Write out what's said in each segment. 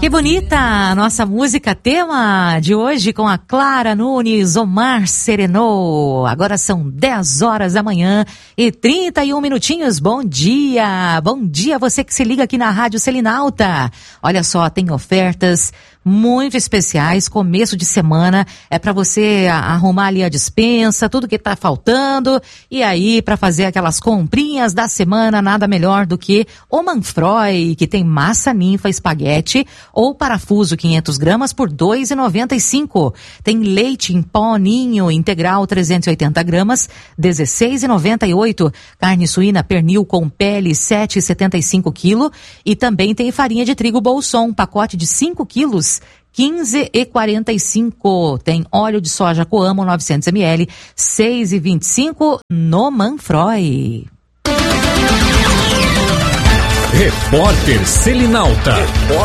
Que bonita a nossa música tema de hoje com a Clara Nunes, Omar Serenou. Agora são 10 horas da manhã e 31 minutinhos. Bom dia você que se liga aqui na Rádio Selinalta. Olha só, tem ofertas muito especiais, começo de semana, é para você arrumar ali a despensa, tudo que tá faltando, e aí para fazer aquelas comprinhas da semana, nada melhor do que o Manfroy, que tem massa ninfa espaguete ou parafuso 500 gramas por R$ 2,95. Tem leite em pó ninho integral 380 gramas, R$ 16,98. Carne suína pernil com pele 7,75 kg. E também tem farinha de trigo Bolson, pacote de 5 quilos, 15,45. Tem óleo de soja Coamo 900 ml, 6,25 no Manfroy. Repórter Selinalta.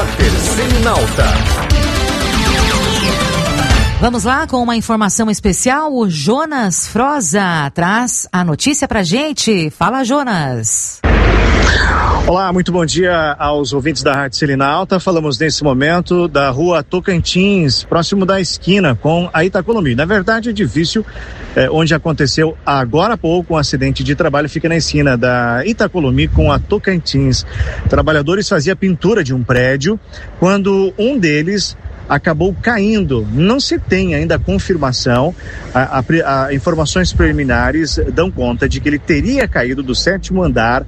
Vamos lá com uma informação especial. O Jonas Froza traz a notícia pra gente. Fala, Jonas. Olá, muito bom dia aos ouvintes da Rádio Selinalta. Falamos nesse momento da rua Tocantins, próximo da esquina com a Itacolomi. Na verdade, o edifício onde aconteceu agora há pouco um acidente de trabalho fica na esquina da Itacolomi com a Tocantins. Trabalhadores faziam pintura de um prédio quando um deles acabou caindo. Não se tem ainda a confirmação, informações preliminares dão conta de que ele teria caído do 7º andar,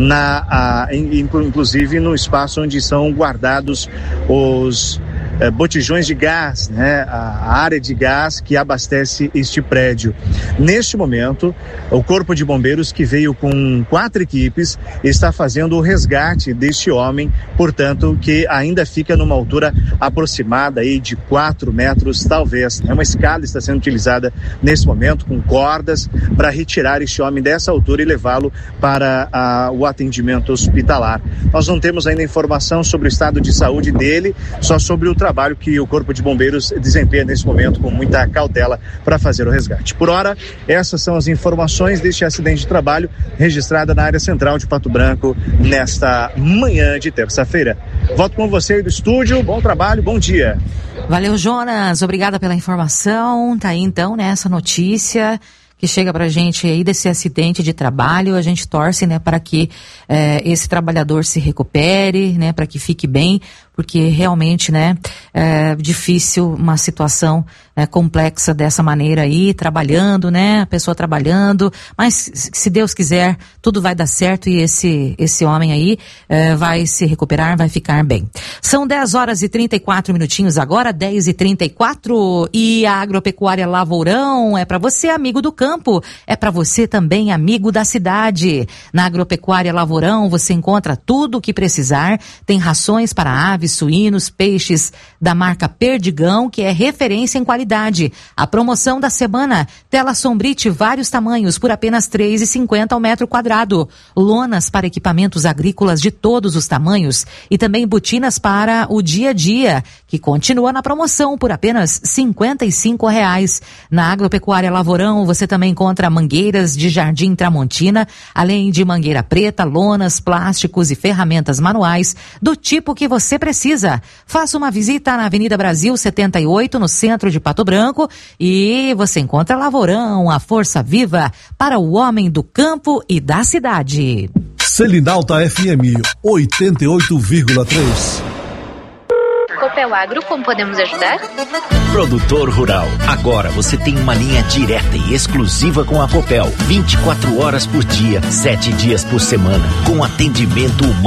inclusive no espaço onde são guardados os botijões de gás, né? A área de gás que abastece este prédio. Neste momento, o Corpo de Bombeiros, que veio com 4 equipes, está fazendo o resgate deste homem, portanto, que ainda fica numa altura aproximada aí de 4 metros, talvez. Uma escada está sendo utilizada nesse momento, com cordas, para retirar este homem dessa altura e levá-lo para o atendimento hospitalar. Nós não temos ainda informação sobre o estado de saúde dele, só sobre o trabalho que o Corpo de Bombeiros desempenha nesse momento com muita cautela para fazer o resgate. Por hora, essas são as informações deste acidente de trabalho registrada na área central de Pato Branco nesta manhã de terça-feira. Volto com você aí do estúdio, bom trabalho, bom dia. Valeu, Jonas, obrigada pela informação. Tá aí então, né, essa notícia que chega pra gente aí desse acidente de trabalho. A gente torce, né, para que esse trabalhador se recupere, né, para que fique bem, porque realmente, né, é difícil uma situação complexa dessa maneira aí, trabalhando, né, a pessoa trabalhando, mas se Deus quiser, tudo vai dar certo e esse homem aí vai se recuperar, vai ficar bem. São 10 horas e 34 minutinhos agora, 10h34, e a Agropecuária Lavourão é para você, amigo do campo, é para você também, amigo da cidade. Na Agropecuária Lavourão você encontra tudo o que precisar, tem rações para aves, suínos, peixes da marca Perdigão, que é referência em qualidade. A promoção da semana, tela Sombrite vários tamanhos por apenas R$ 3,50 ao metro quadrado. Lonas para equipamentos agrícolas de todos os tamanhos e também botinas para o dia a dia, que continua na promoção por apenas R$ 55. Na Agropecuária Lavourão você também encontra mangueiras de Jardim Tramontina, além de mangueira preta, lonas, plásticos e ferramentas manuais do tipo que você precisa. Faça uma visita na Avenida Brasil 78, no centro de Pato Branco, e você encontra Lavourão, a força viva para o homem do campo e da cidade. Selinalta FM 88,3. Copel Agro, como podemos ajudar? Produtor rural, agora você tem uma linha direta e exclusiva com a Copel, 24 horas por dia, 7 dias por semana, com atendimento humano.